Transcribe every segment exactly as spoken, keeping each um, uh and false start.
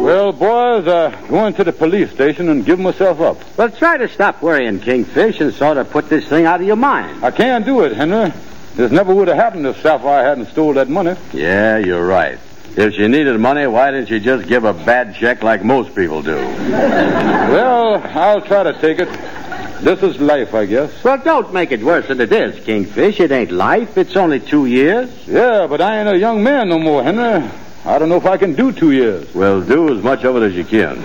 Well, boys, uh, going to the police station and give myself up. Well, try to stop worrying, Kingfish, and sort of put this thing out of your mind. I can't do it, Henry. This never would have happened if Sapphire hadn't stole that money. Yeah, you're right. If she needed money, why didn't she just give a bad check like most people do? Well, I'll try to take it. This is life, I guess. Well, don't make it worse than it is, Kingfish. It ain't life. It's only two years. Yeah, but I ain't a young man no more, Henry. I don't know if I can do two years. Well, do as much of it as you can.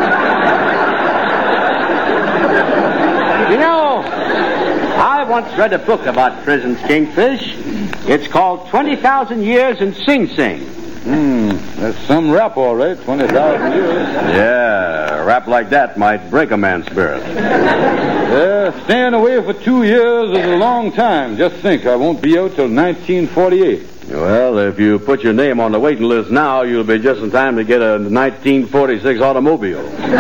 You know, I once read a book about prisons, Kingfish. It's called twenty thousand Years in Sing Sing. Hmm, that's some rap, all right, twenty thousand years. Yeah, a rap like that might break a man's spirit. Yeah, staying away for two years is a long time. Just think, I won't be out till nineteen forty-eight. Well, if you put your name on the waiting list now, you'll be just in time to get a nineteen forty-six automobile.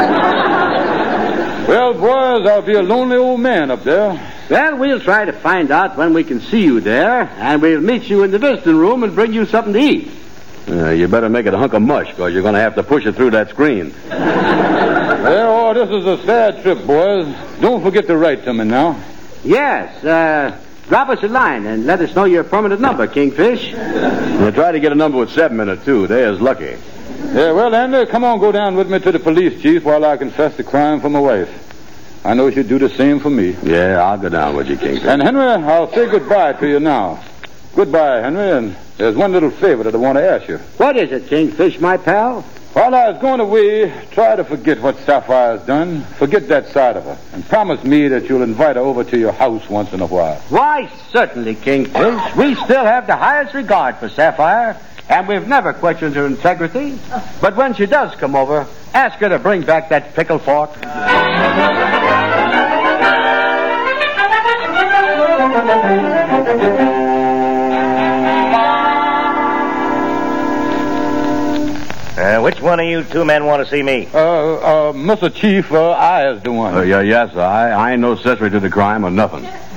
Well, boys, I'll be a lonely old man up there. Well, we'll try to find out when we can see you there, and we'll meet you in the visiting room and bring you something to eat. Uh, you better make it a hunk of mush, because you're going to have to push it through that screen. Well, oh, this is a sad trip, boys. Don't forget to write to me now. Yes, uh... drop us a line and let us know your permanent number, Kingfish. We'll try to get a number with seven in it, too. There's lucky. Yeah, well, Andy, come on, go down with me to the police chief while I confess the crime for my wife. I know she'd do the same for me. Yeah, I'll go down with you, Kingfish. And, Henry, I'll say goodbye to you now. Goodbye, Henry, and there's one little favor that I want to ask you. What is it, Kingfish, my pal? While I was going away, try to forget what Sapphire's done. Forget that side of her. And promise me that you'll invite her over to your house once in a while. Why, certainly, Kingfish. We still have the highest regard for Sapphire, and we've never questioned her integrity. But when she does come over, ask her to bring back that pickle fork. Uh, which one of you two men want to see me? Uh, uh, Mister Chief, uh, I is the one. Uh, yeah, yes, I, I ain't no accessory to the crime or nothing.